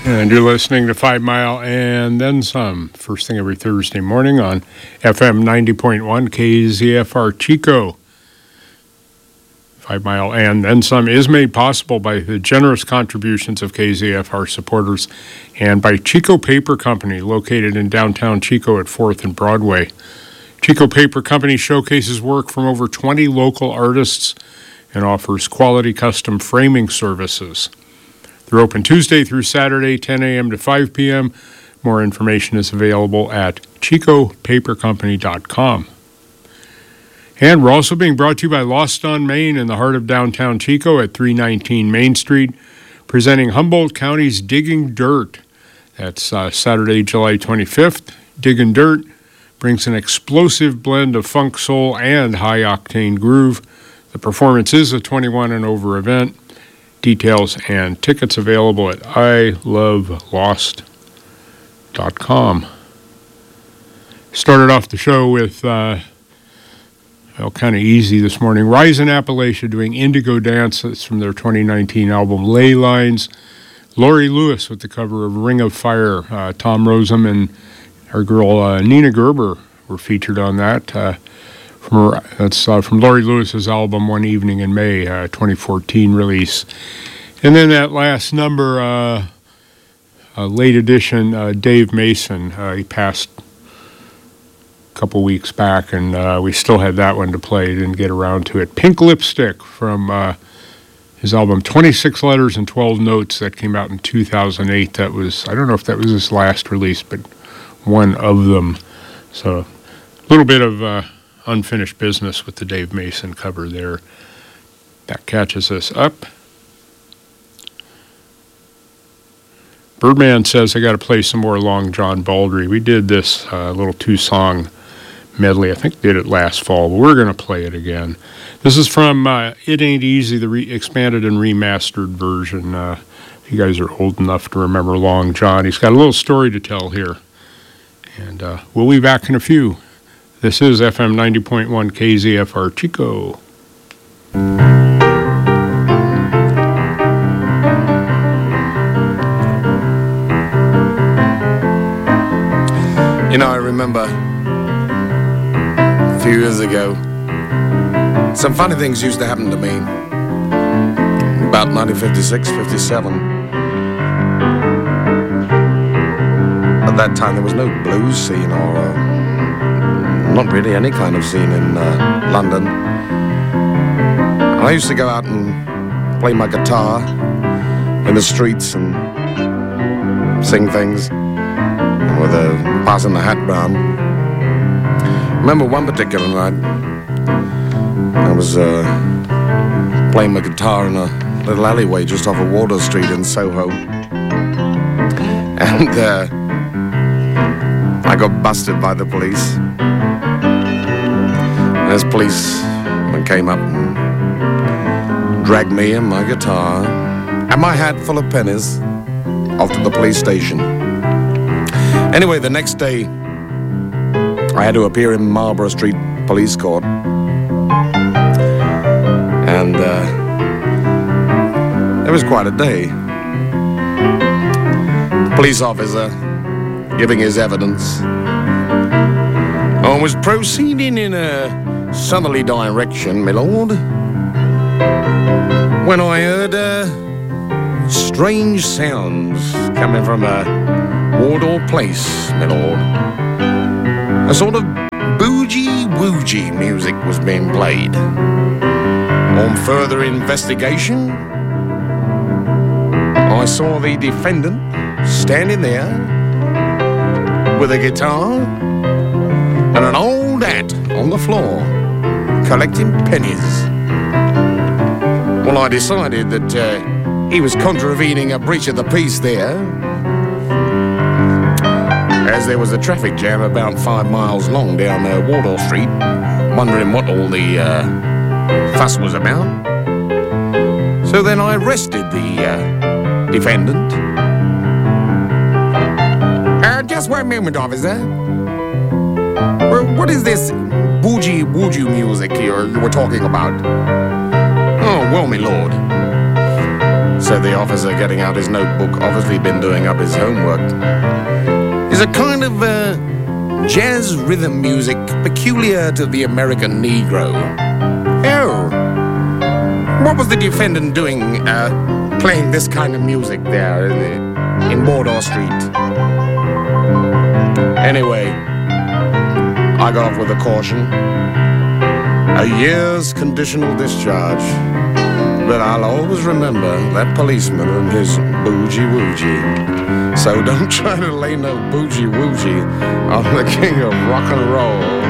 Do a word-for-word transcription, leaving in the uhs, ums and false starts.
And you're listening to Five Mile and Then Some, first thing every Thursday morning on F M ninety point one K Z F R Chico. Five Mile and Then Some is made possible by the generous contributions of K Z F R supporters and by Chico Paper Company, located in downtown Chico at fourth and Broadway. Chico Paper Company showcases work from over twenty local artists and offers quality custom framing services. They're open Tuesday through Saturday, ten a.m. to five p.m. More information is available at chico paper company dot com. And we're also being brought to you by Lost on Main in the heart of downtown Chico at three nineteen Main Street, presenting Humboldt County's Digging Dirt. That's uh, Saturday, July twenty-fifth. Digging Dirt brings an explosive blend of funk, soul, and high-octane groove. The performance is a twenty-one and over event. Details and tickets available at i love lost dot com. Started off the show with, uh, well, kind of easy this morning. Rise in Appalachia doing Indigo Dance. That's from their twenty nineteen album Ley Lines. Laurie Lewis with the cover of Ring of Fire. Uh, Tom Rosem and our girl uh, Nina Gerber were featured on that. Uh, From her, that's uh, from Laurie Lewis's album One Evening in May, uh, twenty fourteen release. And then that last number, uh, uh, late edition, uh, Dave Mason. Uh, he passed a couple weeks back, and uh, we still had that one to play. Didn't get around to it. Pink Lipstick from uh, his album twenty-six Letters and twelve Notes that came out in two thousand eight. That was, I don't know if that was his last release, but one of them. So a little bit of Uh, unfinished business with the Dave Mason cover there. That catches us up. Birdman says I got to play some more Long John Baldry. We did this uh, little two-song medley. I think did it last fall, but we're going to play it again. This is from uh, It Ain't Easy, the re- expanded and remastered version. Uh, if you guys are old enough to remember Long John, he's got a little story to tell here. And uh, we'll be back in a few. This is F M ninety point one K Z F R Chico. You know, I remember a few years ago, some funny things used to happen to me. About nineteen fifty-six, fifty-seven. At that time, there was no blues scene or uh, not really any kind of scene in uh, London. And I used to go out and play my guitar in the streets and sing things with a passing the hat round. I remember one particular night, I was uh, playing my guitar in a little alleyway just off of Water Street in Soho. And uh, I got busted by the police. This policeman came up and dragged me and my guitar and my hat full of pennies off to the police station. Anyway, the next day, I had to appear in Marlborough Street Police Court. And uh, it was quite a day. The police officer giving his evidence and was proceeding in a southerly direction, my lord, when I heard uh, strange sounds coming from a Wardour Place, my lord. A sort of boogie-woogie music was being played. On further investigation, I saw the defendant standing there with a guitar and an old hat on the floor, collecting pennies. Well, I decided that uh, he was contravening a breach of the peace there, as there was a traffic jam about five miles long down uh, Wardour Street, wondering what all the uh, fuss was about. So then I arrested the uh, defendant. Uh, just one moment, officer. What is this boogie-woogie music here you were talking about? Oh, well, my lord. said the officer, getting out his notebook, obviously been doing up his homework, is a kind of uh, jazz rhythm music peculiar to the American Negro. Oh, what was the defendant doing uh, playing this kind of music there in, in Wardour Street? Anyway, I got off with a caution. A year's conditional discharge. But I'll always remember that policeman and his boogie-woogie. So don't try to lay no boogie-woogie on the king of rock and roll.